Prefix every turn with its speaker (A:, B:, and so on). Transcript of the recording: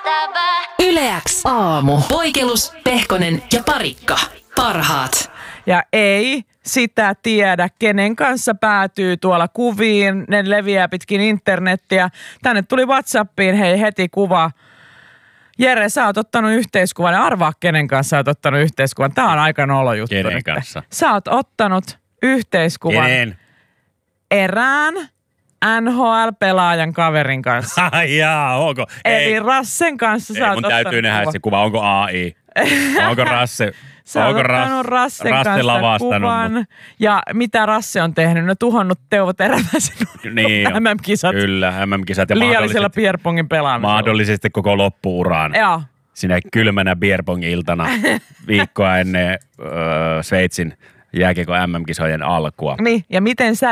A: Yle X aamu. Poikelus, Pehkonen ja Parikka. Parhaat.
B: Ja ei sitä tiedä, kenen kanssa päätyy tuolla kuviin. Ne leviää pitkin internettiä. Tänne tuli WhatsAppiin heti kuva. Jere, sä oot ottanut yhteiskuvan. Arvaa, kenen kanssa sä oot ottanut yhteiskuvan. Tää on aika nolo juttu.
C: Kenen
B: nyt.
C: kanssa?
B: Sä oot ottanut yhteiskuvan.
C: Kenen?
B: Erään NHL-pelaajan kaverin kanssa.
C: Jaa, onko?
B: Eli Rassen kanssa sä oot
C: mun
B: ottanut
C: täytyy nähdä
B: kuvan.
C: se kuva. Onko AI? Onko Rasse?
B: Sä oot ottanut Rassen kanssa kuvan. Ja mitä Rasse on tehnyt? No tuhonnut Teuvo Teräväisen
C: Niin
B: MM-kisat.
C: Kyllä, MM-kisat. Ja
B: Liiallisella beerpongin pelaamisella.
C: mahdollisesti koko loppuuraan.
B: Joo.
C: Sinä kylmänä beerpong-iltana viikkoa ennen Sveitsin jääkiekon MM-kisojen alkua.
B: Niin, ja miten sä